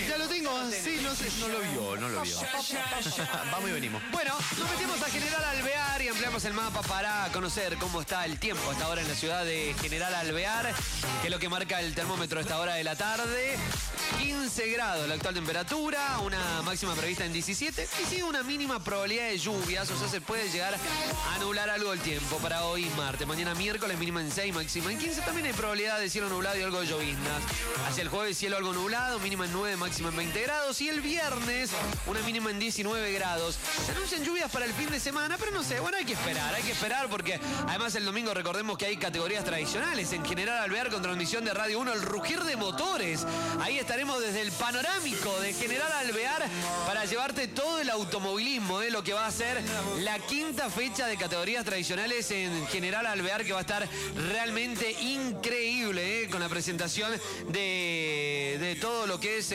Ya lo tengo, sí, no lo vio. Vamos y venimos. Bueno, nos metemos a General Alvear y ampliamos el mapa para conocer cómo está el tiempo hasta ahora en la ciudad de General Alvear, que es lo que marca el termómetro a esta hora de la tarde. 15 grados la actual temperatura, una máxima prevista en 17 y sí una mínima probabilidad de lluvias, o sea, se puede llegar a nublar algo el tiempo para hoy martes. Mañana miércoles mínima en 6, máxima en 15. También hay probabilidad de cielo nublado y algo de lloviznas. Hacia el jueves cielo algo nublado, mínima en 9, máxima en 20 grados. Y el viernes una mínima en 19 grados. Se anuncian lluvias para el fin de semana, pero no sé, bueno, hay que esperar porque además el domingo recordemos que hay categorías tradicionales en General Alvear con transmisión de Radio 1, el rugir de motores. Ahí estaremos desde el panorámico de General Alvear para llevarte todo el automovilismo, lo que va a ser la quinta fecha de categorías tradicionales en General Alvear, que va a estar realmente increíble, con la presentación de todo lo que es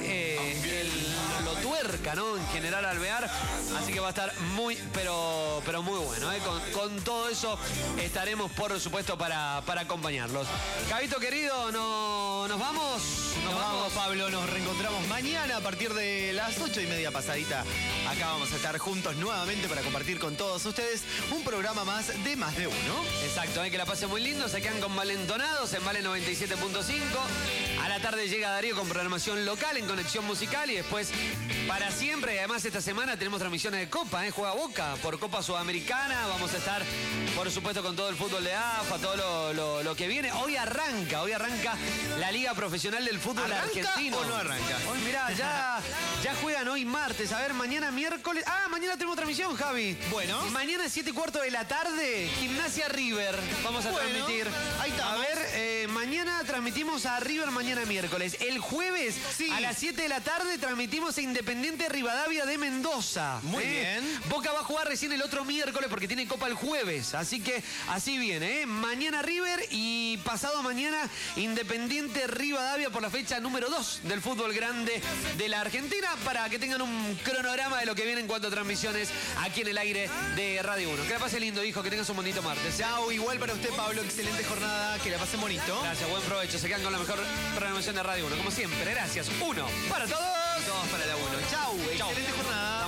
lo tuerca, ¿no? En General Alvear, así que va a estar muy, pero muy bueno, con todo eso estaremos, por supuesto, para acompañarlos. Cabito querido, ¿nos vamos? Nos vamos, Pablo, nos reencontramos mañana a partir de las 8:30 pasadita. Acá vamos a estar juntos nuevamente para compartir con todos ustedes un programa más de Más de Uno. Exacto, que la pasen muy lindo, se quedan convalentonados en Vale 97.5. A la tarde llega Darío con programación local en Conexión Musical y después para siempre. Y además esta semana tenemos transmisiones de Copa, juega Boca por Copa Sudamericana. Vamos a estar, por supuesto, con todo el fútbol de AFA, todo lo que viene. Hoy arranca la Liga Profesional del Fútbol Argentino. ¿O no arranca? Hoy, mirá, ya juegan hoy martes. A ver, mañana miércoles. Mañana tenemos transmisión, Javi. Bueno. Mañana 7:15 de la tarde, Gimnasia River. Vamos a transmitir. Ahí estamos. A ver, mañana transmitimos a River mañana miércoles. El jueves a las 7 de la tarde transmitimos a Independiente Rivadavia de Mendoza. Muy bien. Boca va a jugar recién el otro miércoles porque tiene Copa el jueves. Así que así viene, Mañana River y pasado mañana Independiente Rivadavia por la fecha número 2 del fútbol grande de la Argentina, para que tengan un cronograma de lo que viene en cuanto a transmisiones aquí en el aire de Radio 1. Que la pase lindo, hijo, que tengas un bonito martes. Chao, igual para usted, Pablo, excelente jornada, que la pase bonito. Gracias, buen provecho, se quedan con la mejor programación de Radio 1, como siempre. Gracias, 1 para todos. Todos para la 1. Chau, excelente jornada.